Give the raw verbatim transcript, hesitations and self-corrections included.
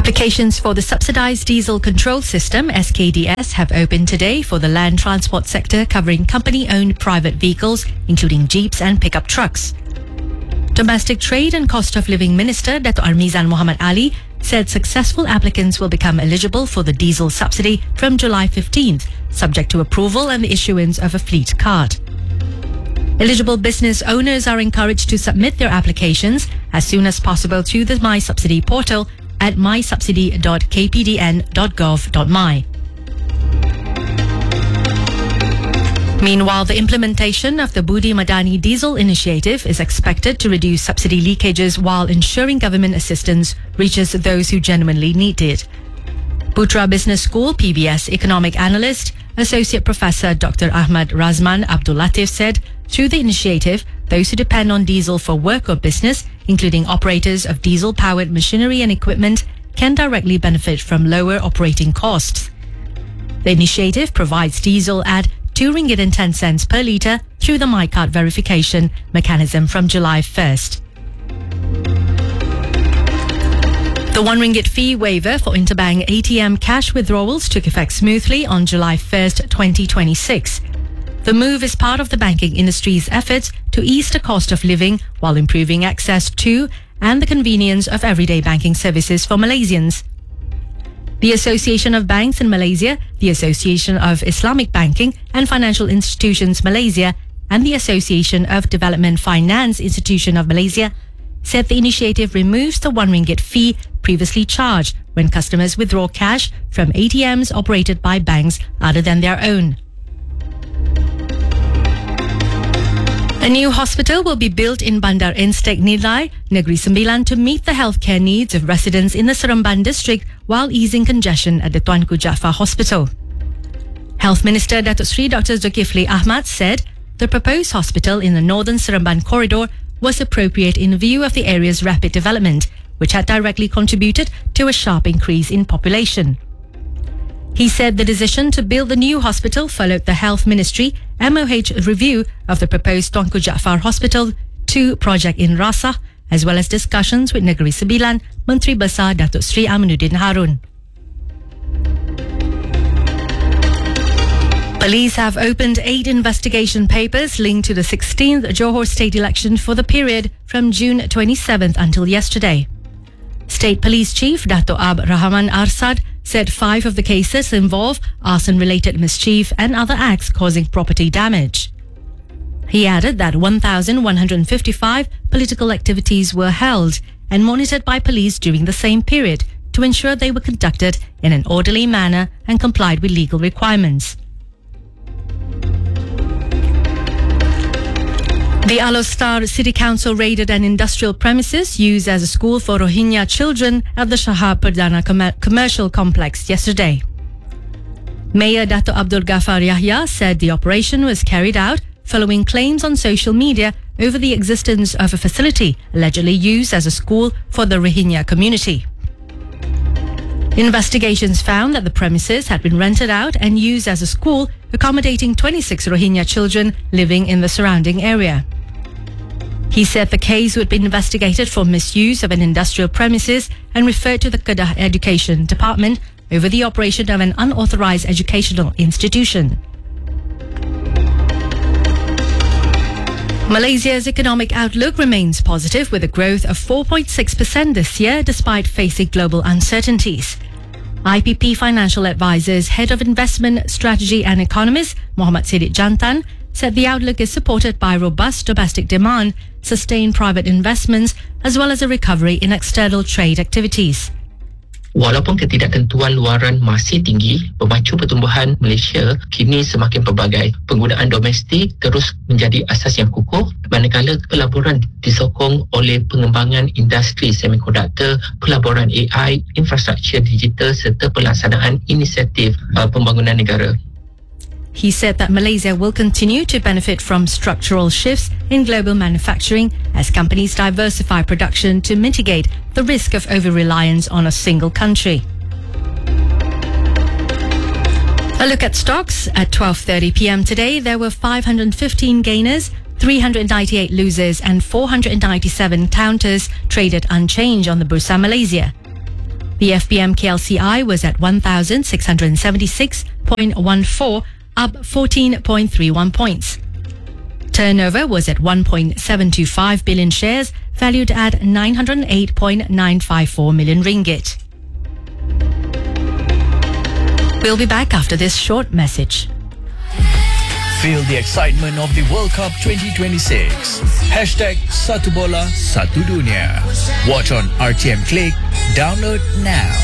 Applications for the Subsidised Diesel Control System S K D S have opened today for the land transport sector, covering company-owned private vehicles, including jeeps and pickup trucks. Domestic Trade and Cost of Living Minister Dato' Armizan Muhammad Ali said successful applicants will become eligible for the diesel subsidy from July fifteenth, subject to approval and the issuance of a fleet card. Eligible business owners are encouraged to submit their applications as soon as possible to the My Subsidy portal at my subsidy dot k p d n dot gov dot m y. Meanwhile, the implementation of the Budi Madani Diesel Initiative is expected to reduce subsidy leakages while ensuring government assistance reaches those who genuinely need it. Putra Business School P B S Economic Analyst, Associate Professor Doctor Ahmad Razman Abdul Latif said, through the initiative, those who depend on diesel for work or business, including operators of diesel-powered machinery and equipment, can directly benefit from lower operating costs. The initiative provides diesel at two ringgit and ten cents per litre through the MyCard verification mechanism from July first. The one ringgit fee waiver for interbank A T M cash withdrawals took effect smoothly on July first, twenty twenty-six. The move is part of the banking industry's efforts to ease the cost of living while improving access to and the convenience of everyday banking services for Malaysians. The Association of Banks in Malaysia, the Association of Islamic Banking and Financial Institutions Malaysia, and the Association of Development Finance Institution of Malaysia said the initiative removes the one ringgit fee previously charged when customers withdraw cash from A T Ms operated by banks other than their own. A new hospital will be built in Bandar Instek Nilai, Negeri Sembilan, to meet the healthcare needs of residents in the Seremban district while easing congestion at the Tuanku Jaafar Hospital. Health Minister Datuk Seri Doctor Zulkifli Ahmad said the proposed hospital in the northern Seremban corridor was appropriate in view of the area's rapid development, which had directly contributed to a sharp increase in population. He said the decision to build the new hospital followed the Health Ministry M O H review of the proposed Tuanku Jaafar Hospital two project in Rasah, as well as discussions with Negeri Sembilan Menteri Besar Datuk Seri Aminuddin Harun. Police have opened eight investigation papers linked to the sixteenth Johor state election for the period from June twenty-seventh until yesterday. State Police Chief Dato' Ab Rahman Arsad said five of the cases involve arson-related mischief and other acts causing property damage. He added that one thousand one hundred fifty-five political activities were held and monitored by police during the same period to ensure they were conducted in an orderly manner and complied with legal requirements. The Alor City Council raided an industrial premises used as a school for Rohingya children at the Shahab Perdana Com- Commercial Complex yesterday. Mayor Dato' Abdul Ghaffar Yahya said the operation was carried out following claims on social media over the existence of a facility allegedly used as a school for the Rohingya community. Investigations found that the premises had been rented out and used as a school, accommodating twenty-six Rohingya children living in the surrounding area. He said the case would be investigated for misuse of an industrial premises and referred to the Kedah Education Department over the operation of an unauthorized educational institution. Malaysia's economic outlook remains positive with a growth of four point six percent this year despite facing global uncertainties. I P P Financial Advisors Head of Investment Strategy and Economist Muhammad Siddiq Jantan said the outlook is supported by robust domestic demand, sustained private investments as well as a recovery in external trade activities. Walaupun ketidaktentuan luaran masih tinggi, pemacu pertumbuhan Malaysia kini semakin pelbagai. Penggunaan domestik terus menjadi asas yang kukuh, manakala pelaburan disokong oleh pengembangan industri semikonduktor, pelaburan A I, infrastruktur digital serta pelaksanaan inisiatif uh, pembangunan negara. He said that Malaysia will continue to benefit from structural shifts in global manufacturing as companies diversify production to mitigate the risk of over-reliance on a single country. A look at stocks. At twelve thirty p.m. today, there were five hundred fifteen gainers, three hundred ninety-eight losers and four hundred ninety-seven counters traded unchanged on the Bursa Malaysia. The F B M K L C I was at one thousand six hundred seventy-six point one four, up fourteen point three one points. Turnover was at one point seven two five billion shares, valued at nine hundred eight point nine five four million ringgit. We'll be back after this short message. Feel the excitement of the World Cup twenty twenty-six. Hashtag Satu Bola Satu Dunia. Watch on R T M Click. Download now.